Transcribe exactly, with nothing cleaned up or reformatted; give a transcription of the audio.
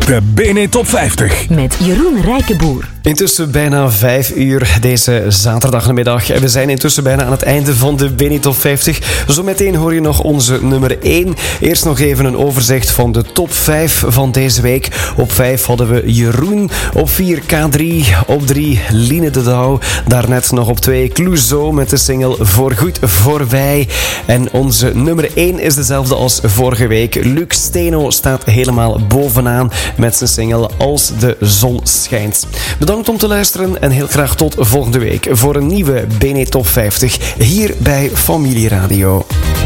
De B N E Top vijftig. Met Jeroen Rijkenboer. Intussen bijna vijf uur deze zaterdagmiddag. En we zijn intussen bijna aan het einde van de B N E Top vijftig. Zometeen hoor je nog onze nummer één. Eerst nog even een overzicht van de top vijf van deze week. Op vijf hadden we Jeroen. Op vier K drie. Op drie Line de Douw. Daarnet nog op twee Clouseau met de single Voorgoed Voorbij. En onze nummer één is dezelfde als vorige week. Luc Steno staat helemaal bovenaan met zijn single Als de zon schijnt. Bedankt om te luisteren en heel graag tot volgende week voor een nieuwe B N E Top vijftig hier bij Familie Radio.